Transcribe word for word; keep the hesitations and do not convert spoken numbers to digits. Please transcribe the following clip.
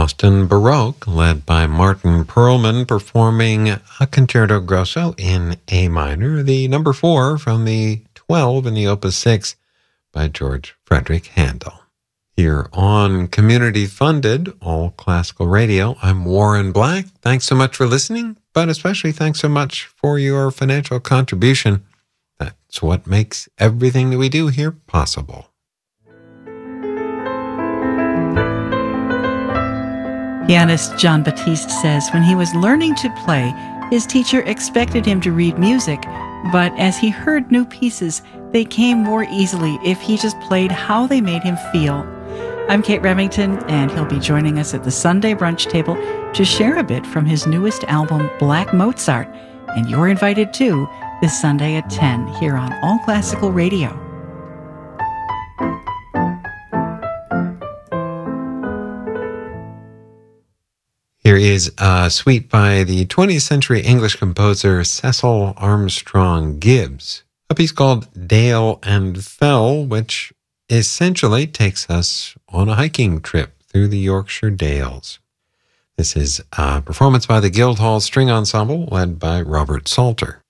Boston Baroque, led by Martin Perlman, performing a Concerto Grosso in A minor, the number four from the twelve in the Opus six by George Frederick Handel. Here on community-funded All Classical Radio, I'm Warren Black. Thanks so much for listening, but especially thanks so much for your financial contribution. That's what makes everything that we do here possible. Pianist John Batiste says when he was learning to play, his teacher expected him to read music, but as he heard new pieces, they came more easily if he just played how they made him feel. I'm Kate Remington, and he'll be joining us at the Sunday brunch table to share a bit from his newest album, Black Mozart. And you're invited too, this Sunday at ten, here on All Classical Radio. Here is a suite by the twentieth century English composer Cecil Armstrong Gibbs, a piece called Dale and Fell, which essentially takes us on a hiking trip through the Yorkshire Dales. This is a performance by the Guildhall String Ensemble, led by Robert Salter.